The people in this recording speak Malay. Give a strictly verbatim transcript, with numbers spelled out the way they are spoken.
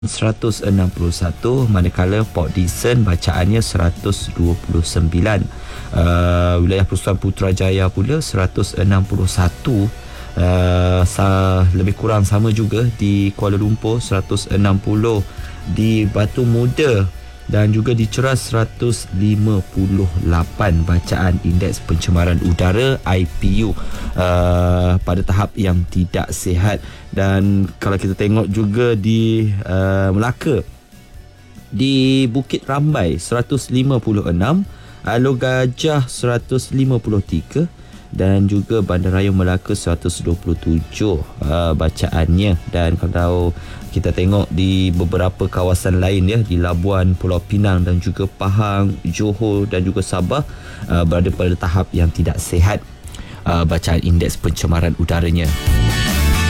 seratus enam puluh satu, manakala Port Dickson bacaannya seratus dua puluh sembilan. Uh, wilayah Persekutuan Putrajaya pula seratus enam puluh satu. Uh, sa- lebih kurang sama juga di Kuala Lumpur seratus enam puluh, di Batu Muda dan juga di Ceras seratus lima puluh lapan bacaan indeks pencemaran udara I P U uh, pada tahap yang tidak sihat. Dan kalau kita tengok juga di uh, Melaka, di Bukit Rambai seratus lima puluh enam, Alor Gajah seratus lima puluh tiga dan juga Bandaraya Melaka seratus dua puluh tujuh uh, bacaannya. Dan kalau kita tengok di beberapa kawasan lain ya, di Labuan, Pulau Pinang dan juga Pahang, Johor dan juga Sabah uh, berada pada tahap yang tidak sihat uh, bacaan indeks pencemaran udaranya.